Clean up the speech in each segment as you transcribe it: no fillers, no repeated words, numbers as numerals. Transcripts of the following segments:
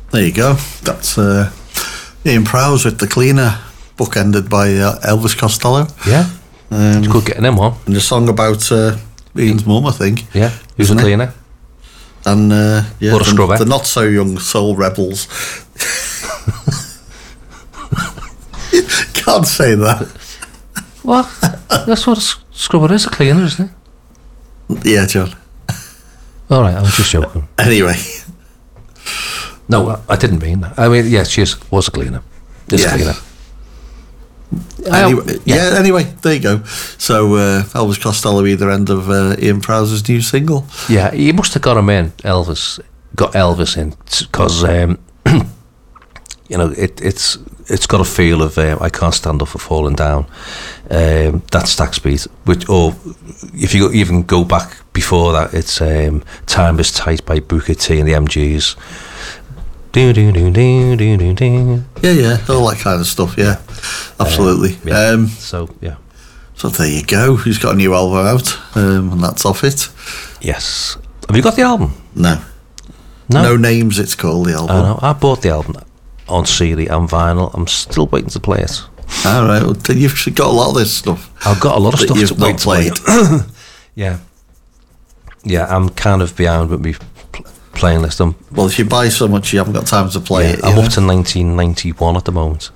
There you go. That's Ian Prowse with The Cleaner, bookended by Elvis Costello. Yeah. It's good getting him on. And a song about Ian's mum, I think. Yeah, who's a cleaner. And What a scrubber. the not so young soul rebels. Can't say that. What? That's what a scrubber is, a cleaner, isn't it? Yeah, John. All right, I was just joking. Anyway. No, I didn't mean that. I mean, yes, she was a cleaner. Is a cleaner. Anyway, there you go. So Elvis Costello either end of Ian Prowse's new single. Yeah, he must have got him in. Got Elvis in because you know it's got a feel of I Can't Stand Up for Falling Down. That's Stax Beat, or if you even go back before that, it's Time Is Tight by Booker T and the MGs. Do, do, do, do, do, do, do. Yeah, all that kind of stuff. Yeah, absolutely. So there you go. He's got a new album out, and that's off it. Yes. Have you got the album? No. No Names. It's called the album. I know. I bought the album on CD and vinyl. I'm still waiting to play it. All right. Well, you've got a lot of this stuff. I've got a lot of stuff you've not played. Yeah. I'm kind of behind with me playing list. Well, if you buy so much, you haven't got time to play it. I'm up to 1991 at the moment.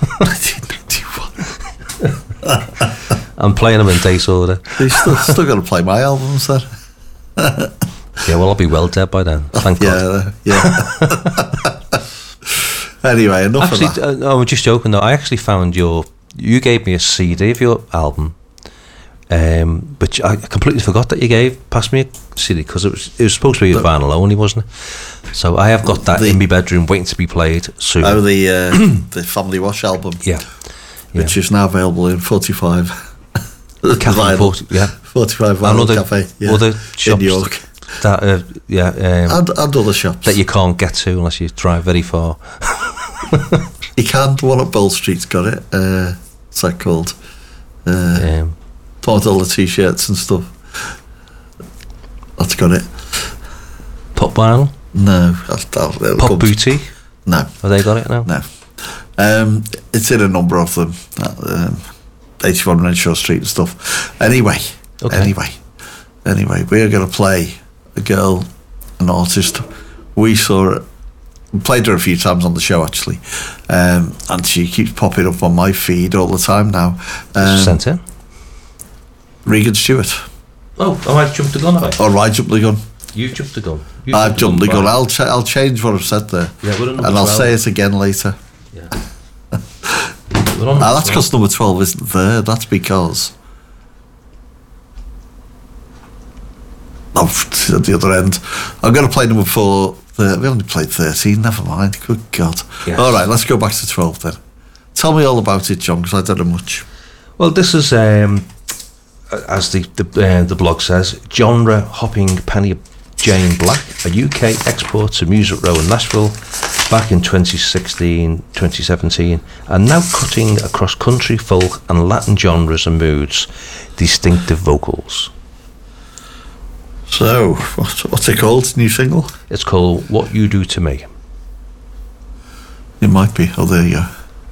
1991. I'm playing them in date order. You still got to play my albums then. Yeah, well, I'll be well dead by then. Thank God. Yeah. Anyway, enough of that. I'm just joking though. I actually found you gave me a CD of your album, but I completely forgot that you passed me a CD because it was supposed to be a vinyl only, wasn't it? So I have got that in my bedroom waiting to be played soon. Oh, the Family Wash album. Yeah. Which is now available in 45 Cafe 45 vinyl cafe. Yeah, other shops in New York. That and other shops that you can't get to unless you drive very far. You can't. One at Bold Street's got it. What's that called? Bought all the t-shirts and stuff. That's got it. Pop Vinyl? No. Pop Boutique? No. Have they got it now? No. It's in a number of them. 81 Renshaw Street and stuff. Anyway, we're going to play a girl, an artist. We saw it. We played her a few times on the show actually, and she keeps popping up on my feed all the time now. Sent in? Regan Stewart. Oh, I jumped the gun, have I? Or I jumped the gun. You've jumped the gun. I've jumped the gun. I'll change what I've said there. Yeah, we're on and I'll 12. Say it again later. Yeah. That's because number 12 isn't there. That's because at the other end. I'm going to play number 4. We only played 13. Never mind. Good God. Yes. All right, let's go back to 12 then. Tell me all about it, John, because I don't know much. Well, this is as the blog says, genre hopping Penny Jane Black, a UK export to Music Row in Nashville back in 2016, 2017, and now cutting across country, folk and Latin genres and moods, distinctive vocals. So, what's it called? New single? It's called What You Do To Me. It might be. Oh, there you go.